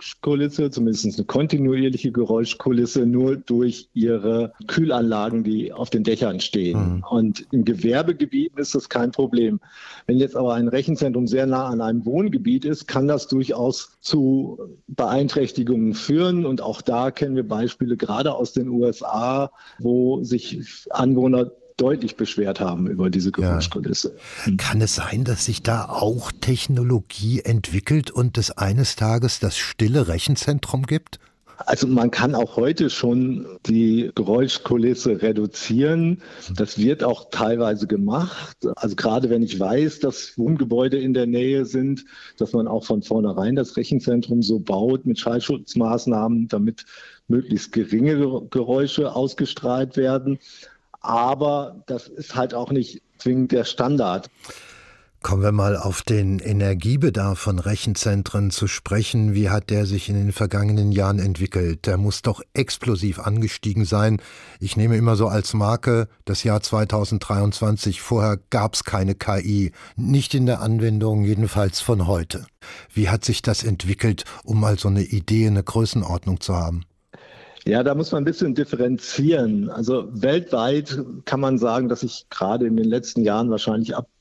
Geräuschkulisse, zumindest eine kontinuierliche Geräuschkulisse, nur durch ihre Kühlanlagen, die auf den Dächern stehen. Und in Gewerbegebieten ist das kein Problem. Wenn jetzt aber ein Rechenzentrum sehr nah an einem Wohngebiet ist, kann das durchaus zu Beeinträchtigungen führen. Und auch da kennen wir Beispiele gerade aus den USA, wo sich Anwohner deutlich beschwert haben über diese Geräuschkulisse. Ja. Kann es sein, dass sich da auch Technologie entwickelt und es eines Tages das stille Rechenzentrum gibt? Also man kann auch heute schon die Geräuschkulisse reduzieren. Das wird auch teilweise gemacht. Also gerade wenn ich weiß, dass Wohngebäude in der Nähe sind, dass man auch von vornherein das Rechenzentrum so baut mit Schallschutzmaßnahmen, damit möglichst geringe Geräusche ausgestrahlt werden. Aber das ist halt auch nicht zwingend der Standard. Kommen wir mal auf den Energiebedarf von Rechenzentren zu sprechen. Wie hat der sich in den vergangenen Jahren entwickelt? Der muss doch explosiv angestiegen sein. Ich nehme immer so als Marke das Jahr 2023. Vorher gab es keine KI. Nicht in der Anwendung, jedenfalls von heute. Wie hat sich das entwickelt, um mal so eine Idee, eine Größenordnung zu haben? Ja, da muss man ein bisschen differenzieren. Also weltweit kann man sagen, dass sich gerade in den letzten Jahren wahrscheinlich ab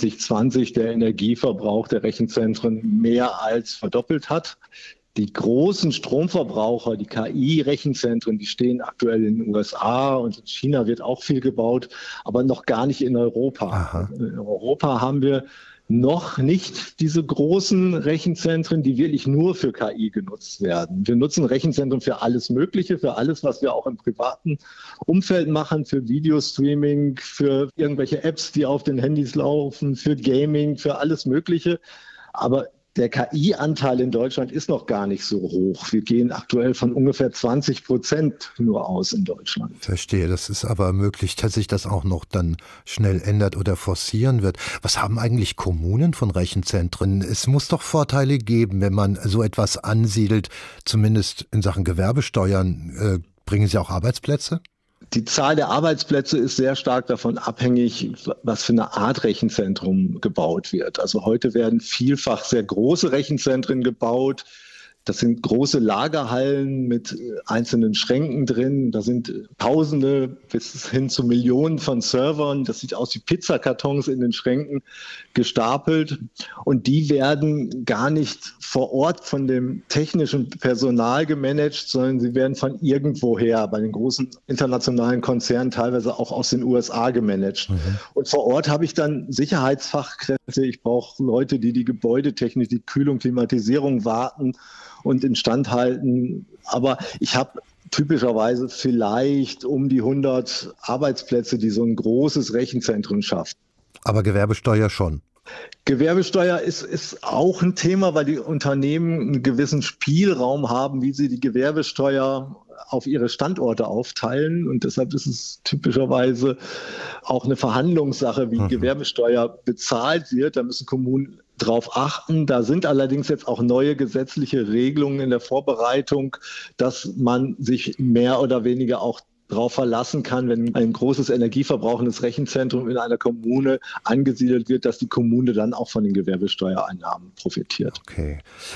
2020 der Energieverbrauch der Rechenzentren mehr als verdoppelt hat. Die großen Stromverbraucher, die KI-Rechenzentren, die stehen aktuell in den USA und in China wird auch viel gebaut, aber noch gar nicht in Europa. Aha. In Europa haben wir noch nicht diese großen Rechenzentren, die wirklich nur für KI genutzt werden. Wir nutzen Rechenzentren für alles Mögliche, für alles, was wir auch im privaten Umfeld machen, für Videostreaming, für irgendwelche Apps, die auf den Handys laufen, für Gaming, für alles Mögliche. Aber der KI-Anteil in Deutschland ist noch gar nicht so hoch. Wir gehen aktuell von ungefähr 20% nur aus in Deutschland. Verstehe, das ist aber möglich, dass sich das auch noch dann schnell ändert oder forcieren wird. Was haben eigentlich Kommunen von Rechenzentren? Es muss doch Vorteile geben, wenn man so etwas ansiedelt, zumindest in Sachen Gewerbesteuern. Bringen sie auch Arbeitsplätze? Die Zahl der Arbeitsplätze ist sehr stark davon abhängig, was für eine Art Rechenzentrum gebaut wird. Also heute werden vielfach sehr große Rechenzentren gebaut. Das sind große Lagerhallen mit einzelnen Schränken drin. Da sind Tausende bis hin zu Millionen von Servern. Das sieht aus wie Pizzakartons in den Schränken gestapelt. Und die werden gar nicht vor Ort von dem technischen Personal gemanagt, sondern sie werden von irgendwoher bei den großen internationalen Konzernen teilweise auch aus den USA gemanagt. Und vor Ort habe ich dann Sicherheitsfachkräfte. Ich brauche Leute, die die Gebäudetechnik, die Kühlung, Klimatisierung warten und instand halten. Aber ich habe typischerweise vielleicht um die 100 Arbeitsplätze, die so ein großes Rechenzentrum schafft. Aber Gewerbesteuer schon. Gewerbesteuer ist auch ein Thema, weil die Unternehmen einen gewissen Spielraum haben, wie sie die Gewerbesteuer auf ihre Standorte aufteilen. Und deshalb ist es typischerweise auch eine Verhandlungssache, wie Gewerbesteuer bezahlt wird. Da müssen Kommunen drauf achten. Da sind allerdings jetzt auch neue gesetzliche Regelungen in der Vorbereitung, dass man sich mehr oder weniger auch darauf verlassen kann, wenn ein großes energieverbrauchendes Rechenzentrum in einer Kommune angesiedelt wird, dass die Kommune dann auch von den Gewerbesteuereinnahmen profitiert. Okay.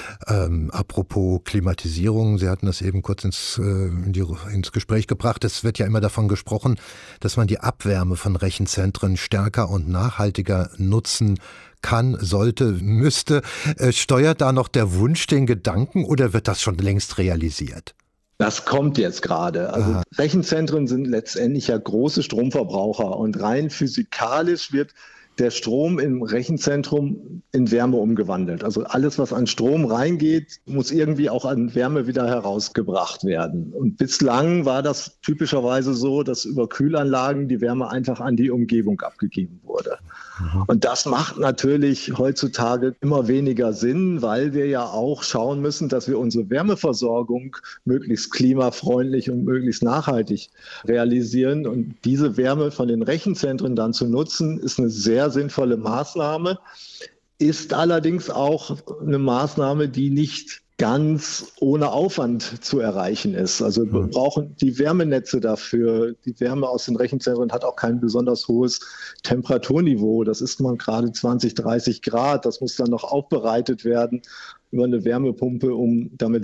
Apropos Klimatisierung, Sie hatten das eben kurz ins Gespräch gebracht. Es wird ja immer davon gesprochen, dass man die Abwärme von Rechenzentren stärker und nachhaltiger nutzen kann, sollte, müsste. Steuert da noch der Wunsch den Gedanken oder wird das schon längst realisiert? Das kommt jetzt gerade. Also Rechenzentren sind letztendlich ja große Stromverbraucher und rein physikalisch wird der Strom im Rechenzentrum in Wärme umgewandelt. Also alles, was an Strom reingeht, muss irgendwie auch an Wärme wieder herausgebracht werden. Und bislang war das typischerweise so, dass über Kühlanlagen die Wärme einfach an die Umgebung abgegeben wurde. Und das macht natürlich heutzutage immer weniger Sinn, weil wir ja auch schauen müssen, dass wir unsere Wärmeversorgung möglichst klimafreundlich und möglichst nachhaltig realisieren. Und diese Wärme von den Rechenzentren dann zu nutzen, ist eine sehr sinnvolle Maßnahme, ist allerdings auch eine Maßnahme, die nicht ganz ohne Aufwand zu erreichen ist. Also wir brauchen die Wärmenetze dafür. Die Wärme aus den Rechenzentren hat auch kein besonders hohes Temperaturniveau. Das ist mal gerade 20, 30 Grad. Das muss dann noch aufbereitet werden über eine Wärmepumpe, um damit